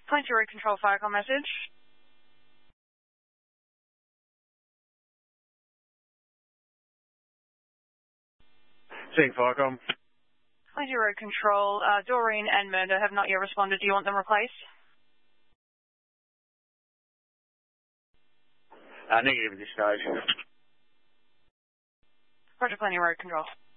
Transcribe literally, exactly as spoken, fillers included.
Plenty Road Control fire call message. Seeing Firecom. Plenty Road Control, uh, Doreen and Murder have not yet responded. Do you want them replaced? Uh, negative at this stage. Roger, Plenty Road Control.